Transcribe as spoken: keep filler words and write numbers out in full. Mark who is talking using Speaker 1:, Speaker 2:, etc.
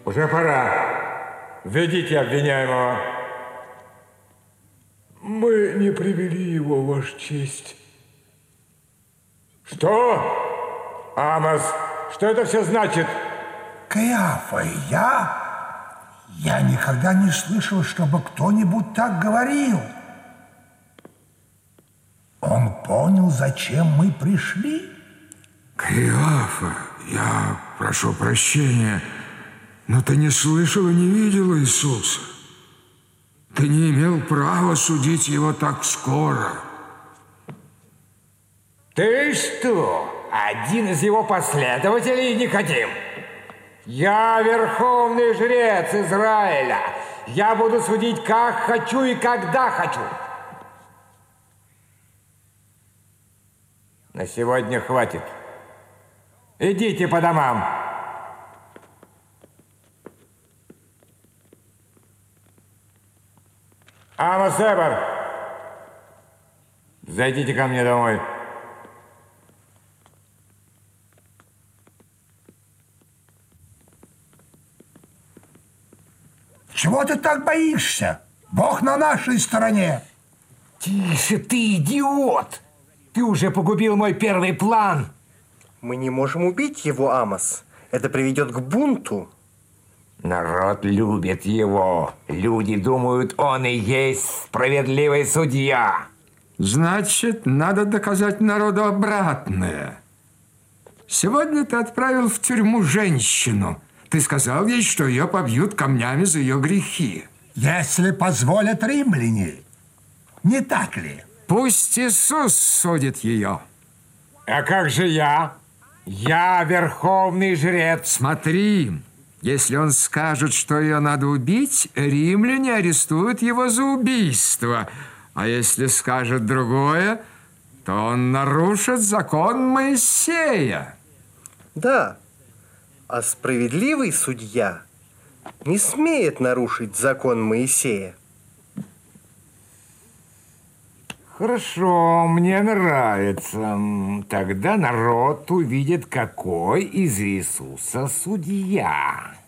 Speaker 1: Уже пора. Ведите обвиняемого.
Speaker 2: Мы не привели его, Ваша честь.
Speaker 1: Что? Амос, что это все значит?
Speaker 3: Каиафа, я... Я никогда не слышал, чтобы кто-нибудь так говорил. Он понял, зачем мы пришли?
Speaker 4: Каиафа, я прошу прощения, но ты не слышал и не видел Иисуса. Ты не имел права судить его так скоро.
Speaker 1: Ты что, один из его последователей, Никодим? Я верховный жрец Израиля. Я буду судить, как хочу и когда хочу. На сегодня хватит. Идите по домам. Амос Эбер, зайдите ко мне домой.
Speaker 3: Чего ты так боишься? Бог на нашей стороне.
Speaker 5: Тише ты, идиот! Ты уже погубил мой первый план.
Speaker 6: Мы не можем убить его, Амос. Это приведет к бунту.
Speaker 1: Народ любит его. Люди думают, он и есть справедливый судья.
Speaker 4: Значит, надо доказать народу обратное. Сегодня ты отправил в тюрьму женщину. Ты сказал ей, что ее побьют камнями за ее грехи.
Speaker 3: Если позволят римляне. Не так ли?
Speaker 4: Пусть Иисус судит ее.
Speaker 1: А как же я? Я верховный жрец.
Speaker 4: Смотри, если он скажет, что ее надо убить, римляне арестуют его за убийство. А если скажет другое, то он нарушит закон Моисея.
Speaker 6: Да, а справедливый судья не смеет нарушить закон Моисея.
Speaker 1: Хорошо, мне нравится. Тогда народ увидит, какой из Иисуса судья.